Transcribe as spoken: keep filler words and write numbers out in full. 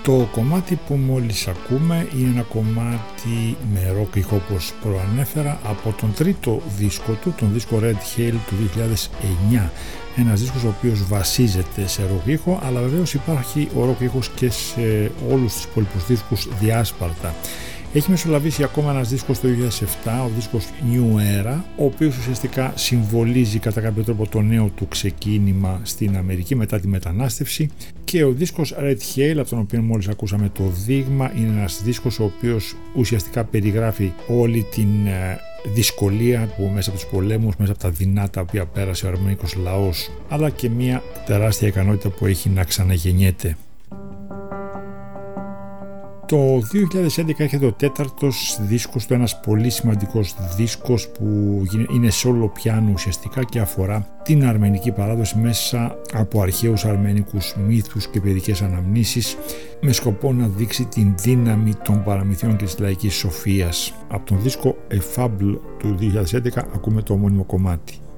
Το κομμάτι που μόλις ακούμε είναι ένα κομμάτι με rock ήχο, όπως προανέφερα, από τον τρίτο δίσκο του, τον δίσκο Red Hail του δύο χιλιάδες εννιά. Ένας δίσκος ο οποίος βασίζεται σε rock ήχο, αλλά βεβαίως υπάρχει ο rock ήχος και σε όλους τους υπόλοιπους δίσκους διάσπαρτα. Έχει μεσολαβήσει ακόμα ένας δίσκος το δύο χιλιάδες επτά, ο δίσκος New Era, ο οποίος ουσιαστικά συμβολίζει κατά κάποιο τρόπο το νέο του ξεκίνημα στην Αμερική μετά τη μετανάστευση, και ο δίσκος Red Hail, από τον οποίο μόλις ακούσαμε το δείγμα, είναι ένας δίσκος ο οποίος ουσιαστικά περιγράφει όλη την δυσκολία που μέσα από τους πολέμους, μέσα από τα δεινά τα οποία πέρασε ο αρμενικός λαός, αλλά και μια τεράστια ικανότητα που έχει να ξαναγεννιέται. Το δύο χιλιάδες έντεκα έρχεται ο τέταρτος δίσκος του, ένας πολύ σημαντικός δίσκος που είναι solo πιάνο ουσιαστικά και αφορά την αρμενική παράδοση μέσα από αρχαίους αρμενικούς μύθους και παιδικές αναμνήσεις, με σκοπό να δείξει την δύναμη των παραμυθιών και της λαϊκής σοφίας. Από τον δίσκο A Fable του δύο χιλιάδες έντεκα ακούμε το ομώνυμο κομμάτι.